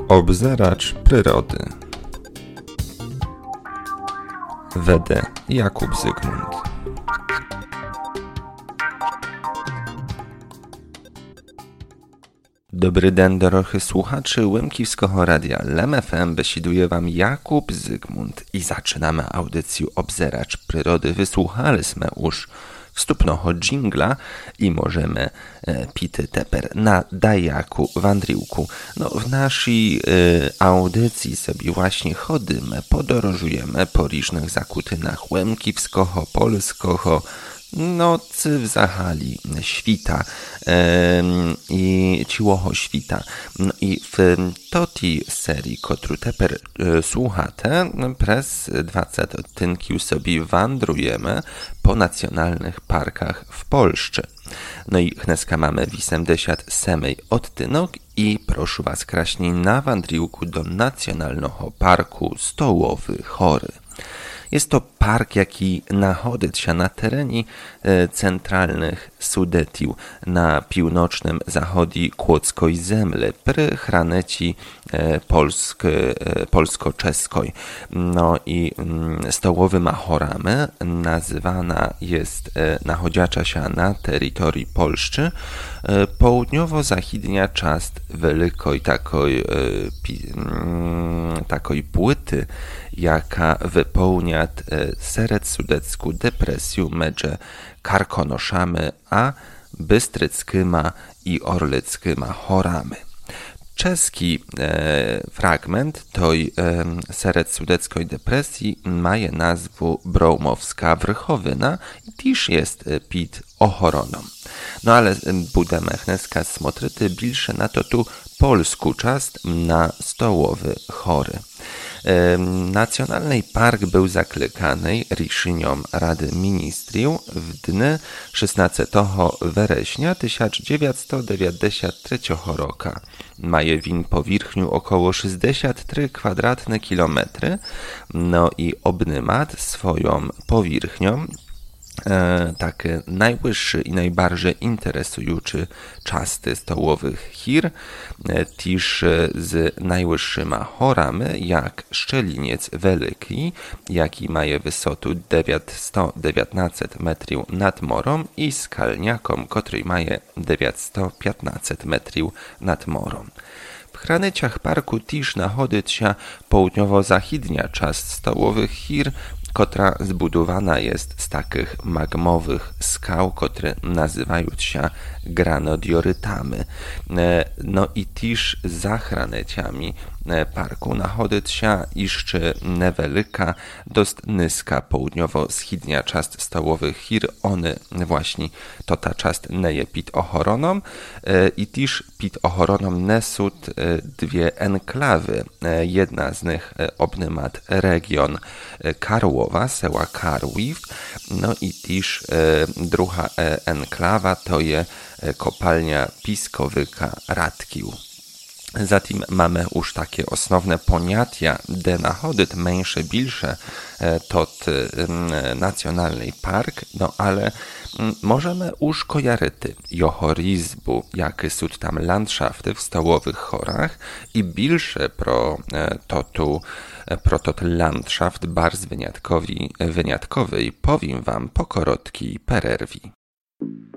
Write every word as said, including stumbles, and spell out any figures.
Obzeracz przyrody. Wede Jakub Zygmunt. Dobry den, drodzy słuchaczy Łemkівського Radia Lem F M, besiduje wam Jakub Zygmunt i zaczynamy audycję Obzeracz przyrody. Wysłuchaliśmy już wstupnego dżingla i możemy e, pity teper na dajaku wandriłku. No, w naszej e, audycji sobie właśnie chodymy, podorożujemy po różnych zakutynach Łemkівського, polskiego, nocy w zahali świta e, i ciłoho świta. No i w toti serii, którą teper e, słuchate, przez dwadzieścia odtynków sobie wandrujemy po nacjonalnych parkach w Polsce. No i dneska mamy osiemdziesiąt siedem odtynok i proszę was kraśniej na wandriłku do Nacjonalnego Parku Stołowy Chory. Jest to park, jaki nachodzi się na terenie e, centralnych Sudetiów, na północnym zachodzie Kłodzkiej zemli, przy hraneci e, polsk, e, polsko-czeskiej. No i mm, Stołowymi Chorami nazywana jest e, nachodziacza się na terytorii Polski e, południowo-zachodnia część wielkiej takiej, e, pi, mm, takiej płyty, jaka wypełnia seret sudecką depresję między Karkonoszami a Bystryckima i Orlickyma Chorami. Czeski e, fragment tej e, seret sudeckiej depresji ma nazwę Broumowska Wrychowyna i też jest e, pід Ochoroną. No ale budeme dneska smotryty bliższe na to tu polsku część na Stołowy Chory. Nacjonalny park był zaklekany riszynią Rady Ministrów w dniu szesnastego września tysiąc dziewięćset dziewięćdziesiątego trzeciego roku. Maje win powierzchnię około sześćdziesiąt trzy kwadratne kilometry, no i obnymat swoją powierzchnią E, tak najwyższy i najbardziej interesujący czasty stołowych chir, e, też z najwyższymi chorami, jak Szczeliniec Wielki, jaki ma wysotę dziewięćset dziewiętnaście metrów nad morem, i Skalniakom, który ma dziewięćset piętnaście metrów nad morem. W hraneciach parku też nachodzi się południowo-zachodnia część stołowych chir, która zbudowana jest z takich magmowych skał, które nazywają się granodiorytami. No i też za hraneciami parku nachodzi się jeszcze niewielka, dość niska południowo-wschodnia część stołowych chir. One właśnie to ta część nie pід Ochoroną i też pід Ochoroną nesą dwie enklawy. Jedna z nich obnymat region Karłowa, seła Karłów, no i też druga enklawa to jest kopalnia piskowyka Radkił. Zatem mamy już takie osnowne poniatia, de nachodyt mniejsze, bilsze tot nacjonalny park, no ale możemy już kojaryty johorizbu, jakie są tam landschafty w stołowych chorach i bilsze pro totu pro tot landschaft bardzo wyjątkowy, wyjątkowy powiem wam po korotkiej pererwi.